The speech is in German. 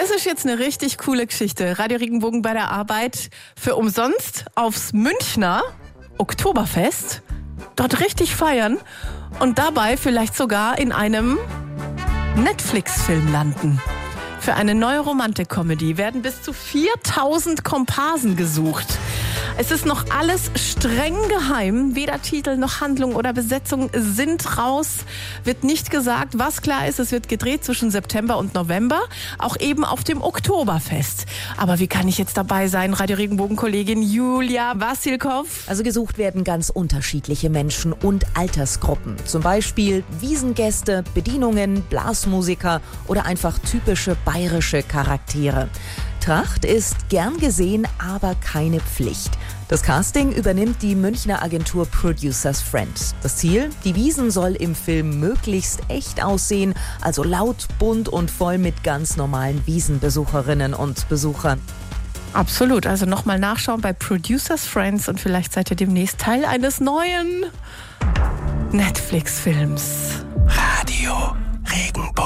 Das ist jetzt eine richtig coole Geschichte. Radio Regenbogen bei der Arbeit für umsonst aufs Münchner Oktoberfest. Dort richtig feiern und dabei vielleicht sogar in einem Netflix-Film landen. Für eine neue Romantik-Comedy werden bis zu 4000 Komparsen gesucht. Es ist noch alles streng geheim. Weder Titel noch Handlung oder Besetzung sind raus. Wird nicht gesagt, was klar ist. Es wird gedreht zwischen September und November. Auch eben auf dem Oktoberfest. Aber wie kann ich jetzt dabei sein? Radio Regenbogen-Kollegin Julia Wassilkow. Also gesucht werden ganz unterschiedliche Menschen und Altersgruppen. Zum Beispiel Wiesengäste, Bedienungen, Blasmusiker oder einfach typische bayerische Charaktere. Tracht ist gern gesehen, aber keine Pflicht. Das Casting übernimmt die Münchner Agentur Producers Friend. Das Ziel? Die Wiesn soll im Film möglichst echt aussehen, also laut, bunt und voll mit ganz normalen Wiesenbesucherinnen und Besuchern. Absolut, also nochmal nachschauen bei Producers Friends und vielleicht seid ihr demnächst Teil eines neuen Netflix-Films. Radio Regenbogen.